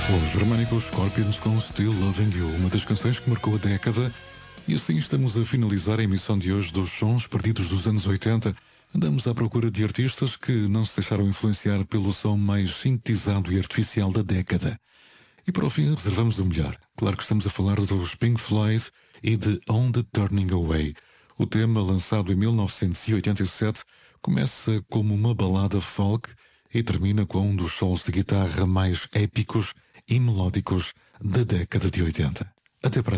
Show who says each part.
Speaker 1: Os germânicos Scorpions com Still Loving You, uma das canções que marcou a década. E assim estamos a finalizar a emissão de hoje dos Sons Perdidos dos anos 80. Andamos à procura de artistas que não se deixaram influenciar pelo som mais sintetizado e artificial da década. E para o fim reservamos o melhor. Claro que estamos a falar dos Pink Floyd e de On the Turning Away. O tema, lançado em 1987, começa como uma balada folk e termina com um dos solos de guitarra mais épicos e melódicos da década de 80. Até para